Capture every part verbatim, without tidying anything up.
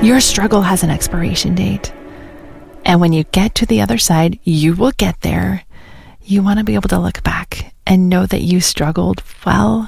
Your struggle has an expiration date. And when you get to the other side, you will get there. You want to be able to look back and know that you struggled well.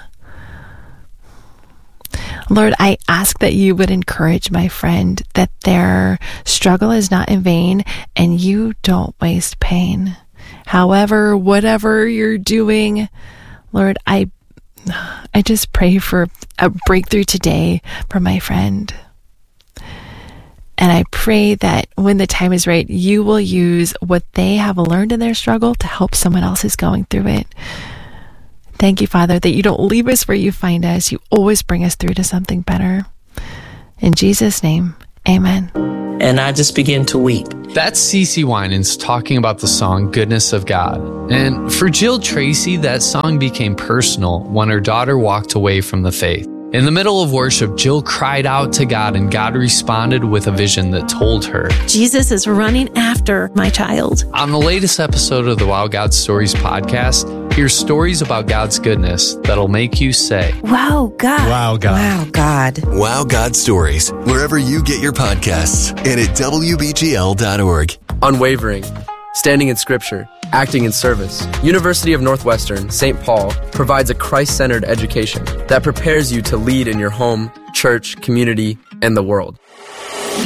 Lord, I ask that you would encourage my friend that their struggle is not in vain and you don't waste pain. However, whatever you're doing, Lord, I, I just pray for a breakthrough today for my friend. And I pray that when the time is right, you will use what they have learned in their struggle to help someone else who's going through it. Thank you, Father, that you don't leave us where you find us. You always bring us through to something better. In Jesus' name, amen. And I just began to weep. That's Cece Winans talking about the song Goodness of God. And for Jill Tracy, that song became personal when her daughter walked away from the faith. In the middle of worship, Jill cried out to God, and God responded with a vision that told her, Jesus is running after my child. On the latest episode of the Wow God Stories podcast, hear stories about God's goodness that'll make you say, Wow, God. Wow, God. Wow, God. Wow God Stories, wherever you get your podcasts and at W B G L dot org. Unwavering, standing in Scripture, acting in service. University of Northwestern, Saint Paul provides a Christ-centered education that prepares you to lead in your home, church, community, and the world.